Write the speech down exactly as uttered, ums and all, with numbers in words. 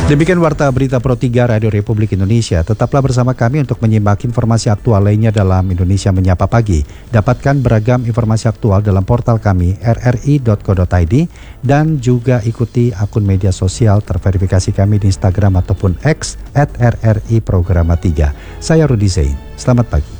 Demikian Warta Berita Pro tiga Radio Republik Indonesia. Tetaplah bersama kami untuk menyimak informasi aktual lainnya dalam Indonesia Menyapa Pagi. Dapatkan beragam informasi aktual dalam portal kami r r i dot co dot i d dan juga ikuti akun media sosial terverifikasi kami di Instagram ataupun X at r r i programa tiga. Saya Rudi Zain. Selamat pagi.